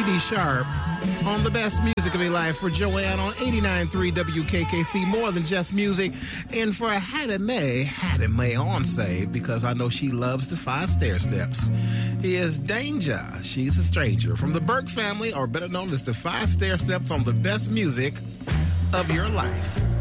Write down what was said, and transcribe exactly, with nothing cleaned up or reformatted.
D Sharp on the best music of your life for Joanne on eighty-nine point three W K K C, more than just music. And for Hattie Mae, Hattie Mae on say, because I know she loves the five stair steps, is Danger. She's a stranger from the Burke family, or better known as the five stair steps on the best music of your life.